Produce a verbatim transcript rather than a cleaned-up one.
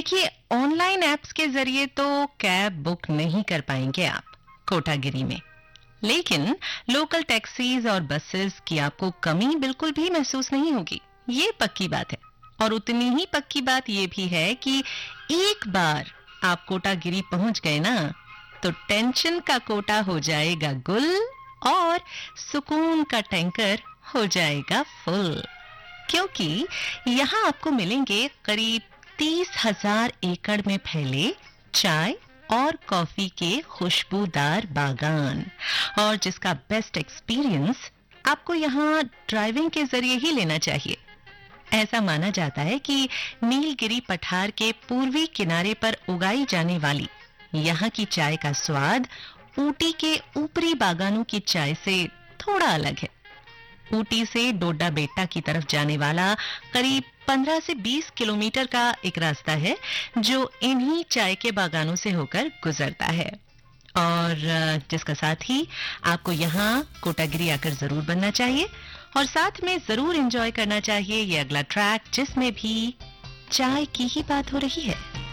देखिए, online apps के जरिए तो कैब बुक नहीं कर पाएंगे आप कोटागिरी में, लेकिन लोकल टैक्सीज और बसेस की आपको कमी बिल्कुल भी महसूस नहीं होगी, ये पक्की बात है। और उतनी ही पक्की बात ये भी है कि एक बार आप कोटागिरी पहुंच गए ना, तो टेंशन का कोटा हो जाएगा गुल और सुकून का टैंकर हो जाएगा फुल, क्योंकि यहाँ आपको मिलेंगे करीब तीस हजार एकड़ में फैले चाय और कॉफी के खुशबूदार बागान, और जिसका बेस्ट एक्सपीरियंस आपको यहाँ ड्राइविंग के जरिए ही लेना चाहिए। ऐसा माना जाता है कि नीलगिरी पठार के पूर्वी किनारे पर उगाई जाने वाली यहाँ की चाय का स्वाद ऊटी के ऊपरी बागानों की चाय से थोड़ा अलग है। ऊटी से डोडा बेट्टा की तरफ जाने वाला करीब पंद्रह से बीस किलोमीटर का एक रास्ता है जो इन्हीं चाय के बागानों से होकर गुजरता है, और जिसका साथ ही आपको यहाँ कोटागिरी आकर जरूर बनना चाहिए और साथ में जरूर एंजॉय करना चाहिए ये अगला ट्रैक, जिसमें भी चाय की ही बात हो रही है।